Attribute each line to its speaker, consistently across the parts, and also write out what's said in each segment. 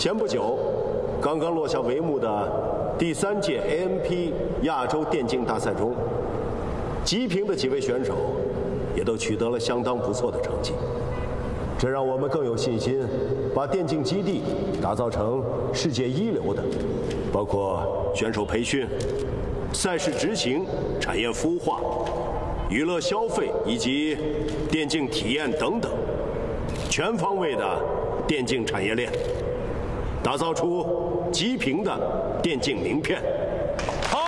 Speaker 1: 前不久，刚刚落下帷幕的第3届 AMP 亚洲电竞大赛中，极品的几位选手也都取得了相当不错的成绩，这让我们更有信心把电竞基地打造成世界一流的，包括选手培训、赛事执行、产业孵化、娱乐消费以及电竞体验等等，全方位的电竞产业链，打造出极品的电竞名片。好。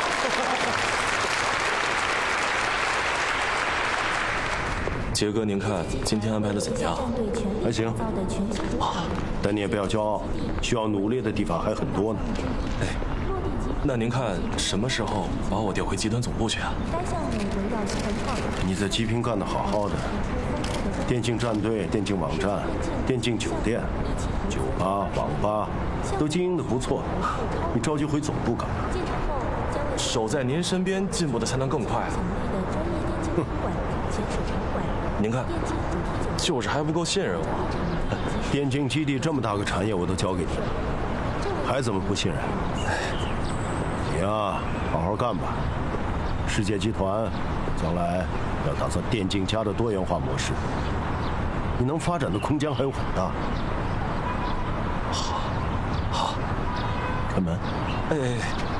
Speaker 2: 杰哥，您看今天安排的怎么样？
Speaker 1: 还行。但你也不要骄傲，需要努力的地方还很多呢。
Speaker 2: 哎，那您看什么时候把我调回集团总部去啊？
Speaker 1: 你在极品干得好好的，电竞战队、电竞网站、电竞酒店、酒吧、网吧都经营得不错，你着急回总部干嘛？
Speaker 2: 守在您身边，进步的才能更快啊！
Speaker 1: 哼，
Speaker 2: 您看，就是还不够信任我。
Speaker 1: 电竞基地这么大个产业，我都交给你，还怎么不信任？你呀，好好干吧。世界集团将来要打造电竞家的多元化模式，你能发展的空间还有很大。
Speaker 2: 好，
Speaker 1: 开门。
Speaker 2: 哎。